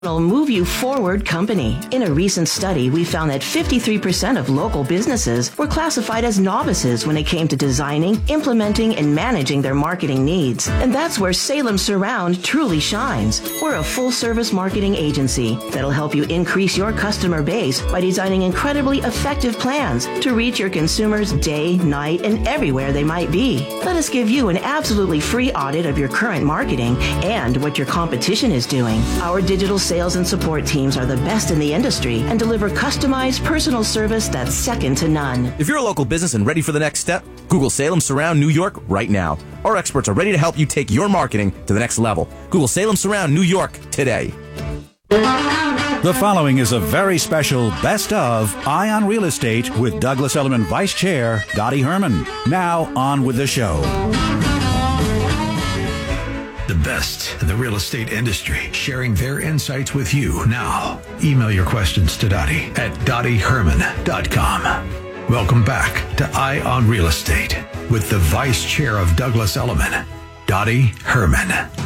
Move You Forward company. In a recent study, we found that 53% of local businesses were classified as novices when it came to designing, implementing, and managing their marketing needs. And that's where Salem Surround truly shines. We're a full-service marketing agency that'll help you increase your customer base by designing incredibly effective plans to reach your consumers day, night, and everywhere they might be. Let us give you an absolutely free audit of your current marketing and what your competition is doing. Our digital sales and support teams are the best in the industry and deliver customized personal service that's second to none. If you're a local business and ready for the next step, Google Salem Surround New York right now. Our experts are ready to help you take your marketing to the next level. Google Salem Surround New York today. The following is a very special Best of Eye on Real Estate with Douglas Elliman Vice Chair Dottie Herman. Now on with the show. The best in the real estate industry, sharing their insights with you now. Email your questions to Dottie at dottieherman.com. Welcome back to Eye on Real Estate with the Vice Chair of Douglas Elliman, Dottie Herman.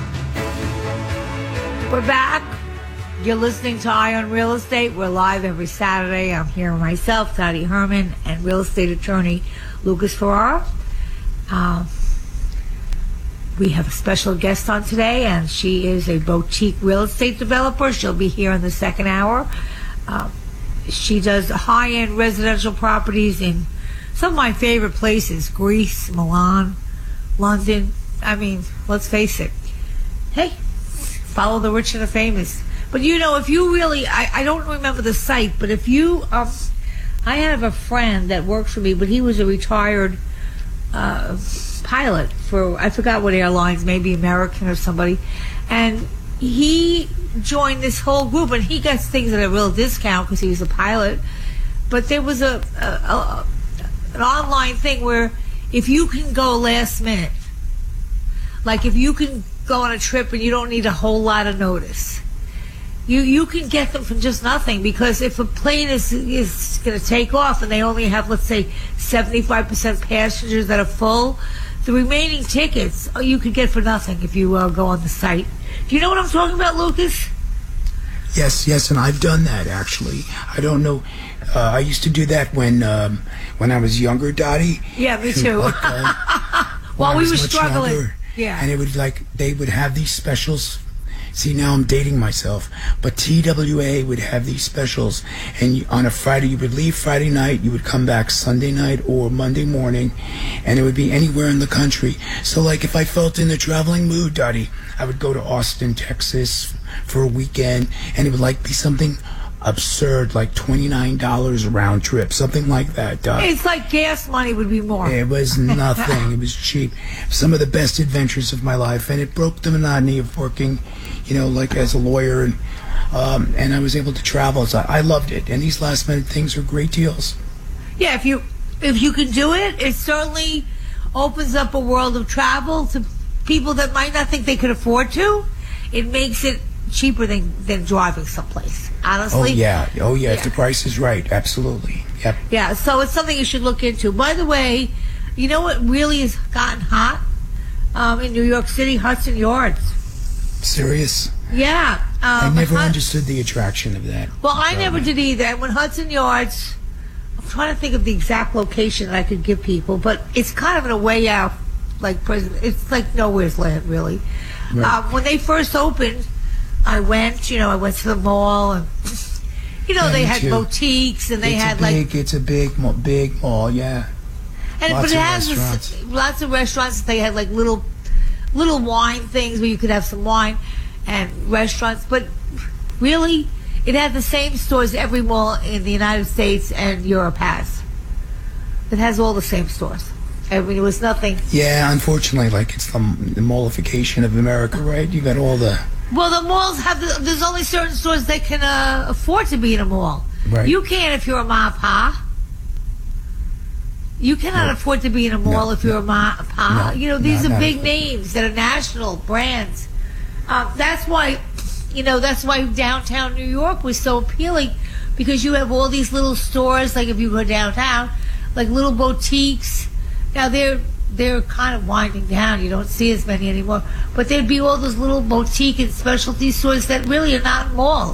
We're back. You're listening to Eye on Real Estate. We're live every Saturday. I'm here myself, Dottie Herman, and real estate attorney Lucas Ferrara. We have a special guest on today, and she is a boutique real estate developer. She'll be here in the second hour. She does high-end residential properties in some of my favorite places, Greece, Milan, London. I mean, let's face it. Hey, follow the rich and the famous. But, you know, if you really, I don't remember the site, but if you, I have a friend that works for me, but he was a retired pilot for, I forgot what airlines, maybe American or somebody, and he joined this whole group, and he gets things at a real discount because he was a pilot. But there was an online thing where if you can go last minute, like if you can go on a trip and you don't need a whole lot of notice, you can get them for just nothing, because if a plane is going to take off and they only have, let's say, 75% passengers that are full, the remaining tickets you could get for nothing if you go on the site. Do you know what I'm talking about, Lucas? Yes, and I've done that, actually. I don't know. I used to do that when I was younger, Dottie. Yeah, me too. While we were struggling. Younger, yeah. And it would, they would have these specials. See, now I'm dating myself, but TWA would have these specials, and on a Friday, you would leave Friday night, you would come back Sunday night or Monday morning, and it would be anywhere in the country. So, if I felt in the traveling mood, Dottie, I would go to Austin, Texas for a weekend, and it would, be something absurd, like $29 a round trip, something like that, Dottie. It's like gas money would be more. It was nothing. It was cheap. Some of the best adventures of my life, and it broke the monotony of working, as a lawyer, and I was able to travel. So I loved it, and these last minute things are great deals. Yeah, if you can do it, it certainly opens up a world of travel to people that might not think they could afford to. It makes it cheaper than driving someplace, honestly. Oh yeah, if the price is right, absolutely. Yep. Yeah, so it's something you should look into. By the way, you know what really has gotten hot in New York City? Hudson Yards. Serious? Yeah. I never understood the attraction of that. Well, I never did either. When Hudson Yards, I'm trying to think of the exact location that I could give people, but it's kind of in a way out, it's like nowhere's land, really. Right. When they first opened, I went to the mall, and they had boutiques, and it's a big mall, yeah. But it has lots of restaurants. They had little wine things where you could have some wine, and restaurants. But really, it had the same stores every mall in the United States and Europe has. It has all the same stores. I mean, it was nothing. Yeah, unfortunately, it's the mallification of America, right? You got all the. Well, the malls there's only certain stores that can afford to be in a mall. Right. You can't if you're a ma pa. You cannot afford to be in a mall if you're a ma pa. These are big names that are national brands. That's why downtown New York was so appealing, because you have all these little stores, if you go downtown, little boutiques. Now they're they're kind of winding down. You don't see as many anymore. But there'd be all those little boutique and specialty stores that really are not malls.